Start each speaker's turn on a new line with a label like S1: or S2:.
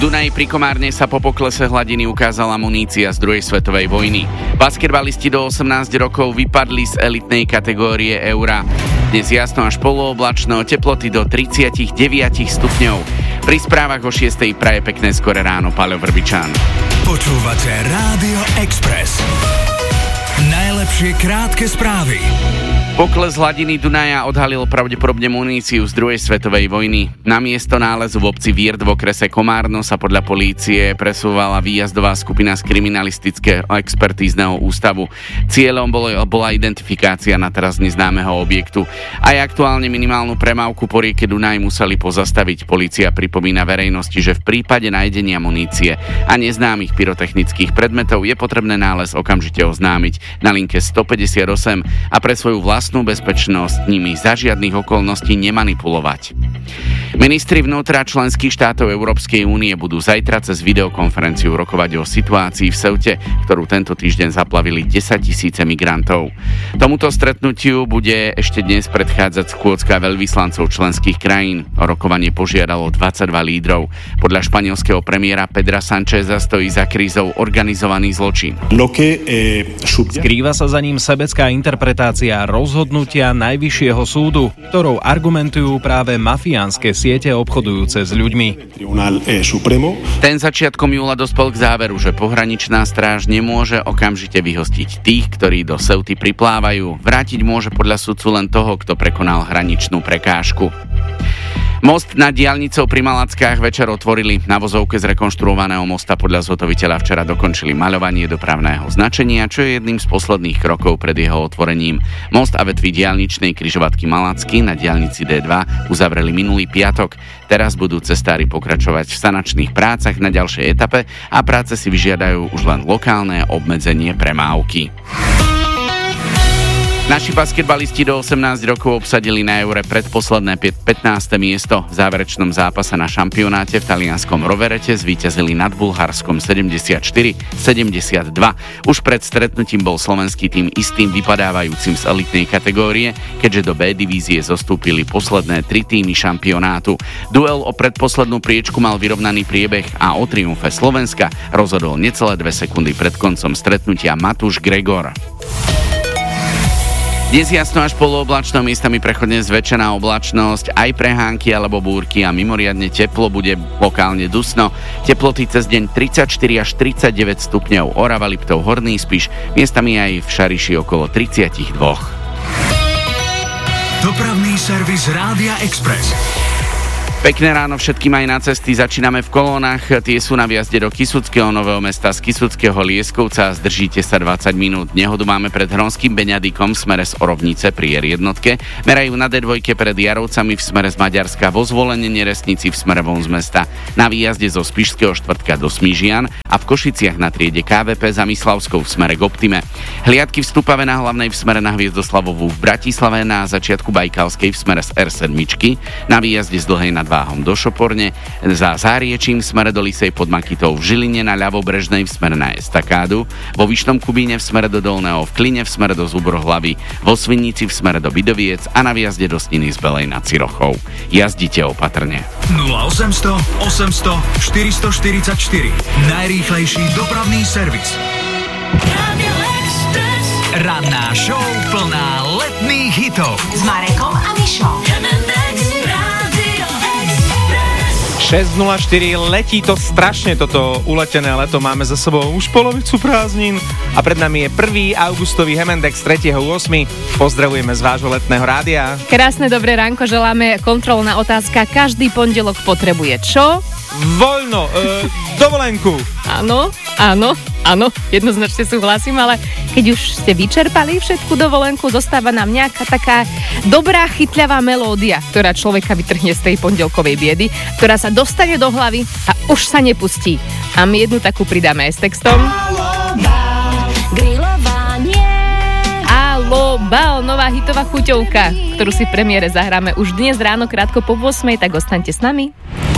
S1: Dunaji pri Komárne sa po poklese hladiny ukázala munícia z druhej svetovej vojny. Basketbalisti do 18 rokov vypadli z elitnej kategórie Eura. Dnes jasno až polooblačno, teploty do 39 stupňov. Pri správach o 6. praje pekné skore ráno Paľo Vrbičan.
S2: Počúvate Rádio Express. Najlepšie krátke správy.
S1: Pokles hladiny Dunaja odhalil pravdepodobne muníciu z druhej svetovej vojny. Na miesto nálezu v obci Viert v okrese Komárno sa podľa polície presúvala výjazdová skupina z kriminalistického expertízneho ústavu. Cieľom bola identifikácia na teraz neznámeho objektu. Aj aktuálne minimálnu premávku po rieke Dunaj museli pozastaviť. Polícia pripomína verejnosti, že v prípade nájdenia munície a neznámych pyrotechnických predmetov je potrebné nález okamžite oznámiť na linke 158 a pre svoju vlastnú bezpečnosť nimi za žiadnych okolností nemanipulovať. Ministri vnútra členských štátov Európskej únie budú zajtra cez videokonferenciu rokovať o situácii v Ceute, ktorú tento týždeň zaplavili 10 000 migrantov. Tomuto stretnutiu bude ešte dnes predchádzať schôdzka veľvyslancov členských krajín. O rokovanie požiadalo 22 lídrov. Podľa španielského premiéra Pedra Sancheza stojí za krízou organizovaný zločin.
S3: Skrýva sa za ním sebecká interpretácia rozhodnutia Najvyššieho súdu, ktorou argumentujú práve mafiánske siete obchodujúce s ľuďmi.
S1: Ten začiatkom júla dospel k záveru, že pohraničná stráž nemôže okamžite vyhostiť tých, ktorí do Ceuty priplávajú. Vrátiť môže podľa sudcu len toho, kto prekonal hraničnú prekážku. Most nad diaľnicou pri Malackách večer otvorili. Na vozovke zrekonštruovaného mosta podľa zhotoviteľa včera dokončili maľovanie dopravného značenia, čo je jedným z posledných krokov pred jeho otvorením. Most a vetvy diaľničnej križovatky Malacky na diaľnici D2 uzavreli minulý piatok. Teraz budú cestári pokračovať v sanačných prácach na ďalšej etape a práce si vyžiadajú už len lokálne obmedzenie premávky. Naši basketbalisti do 18 rokov obsadili na Eure predposledné 15. miesto. V záverečnom zápase na šampionáte v talianskom Roverete zvíťazili nad Bulharskom 74-72. Už pred stretnutím bol slovenský tým istým vypadávajúcim z elitnej kategórie, keďže do B divízie zostúpili posledné 3 týmy šampionátu. Duel o predposlednú priečku mal vyrovnaný priebeh a o triumfe Slovenska rozhodol necelé 2 sekundy pred koncom stretnutia Matúš Gregor. Dnes jasno až polooblačno, miestami prechodne zväčšená oblačnosť, aj prehánky alebo búrky a mimoriadne teplo, bude lokálne dusno. Teploty cez deň 34 až 39 stupňov, Orava, Liptov, Horný Spiš, miestami aj v Šariši okolo 32.
S2: Dopravný servis Rádia Express.
S1: Pekné ráno všetkým aj na cesty. Začíname v kolónach. Tie sú na viazde do Kysuckého Nového Mesta z Kysuckého Lieskovca. Zdržíte sa 20 minút. Nehodu máme pred Hronským Beňadikom v smere z Orovnice pri R1. Merajú na D2 pred Jarovcami v smere z Maďarska, vo Zvolenie Neresnici v smere von z mesta. Na výjazde zo Spišského štvrtka do Smížian a v Košiciach na triede KVP za Myslavskou v smere k Optime. Hliadky v Stupave na Hlavnej v smere na Hviezdoslavovú, v Bratislave na začiatku Bajkalskej v smere z R7. Na výjazde z Dlhej nad Váhom do Šoporne, za Záriečím v smere do Lisej pod Makitou, v Žiline na Ľavobrežnej v smere na Estakádu, vo Vyšnom Kubíne v smere do Dolného, v Kline v smere do Zúbrohlavy, vo Svinnici v smere do Bidoviec a na výjazde do Sniny z Belej nad Cirochou. Jazdite opatrne.
S2: 0800 800 444 najrýchlejší dopravný servis. Ranná show plná letných hitov
S4: s Marekom a Mišom.
S3: 6.04, letí to strašne, toto uletené leto, máme za sebou už polovicu prázdnin a pred nami je 1. augustový Hemendex 3.8. Pozdravujeme z vášho letného rádia.
S5: Krásne dobré ránko, želáme. Kontrolná otázka, každý pondelok potrebuje čo?
S3: Voľno, dovolenku.
S5: Áno, jednoznačne súhlasím, ale keď už ste vyčerpali všetku dovolenku, zostáva nám nejaká taká dobrá, chytľavá melódia, ktorá človeka vytrhne z tej pondelkovej biedy, ktorá sa dostane do hlavy a už sa nepustí. A my jednu takú pridáme aj s textom. Bal, nová hitová chuťovka, ktorú si v premiére zahráme už dnes ráno krátko po 8, tak ostaňte s nami.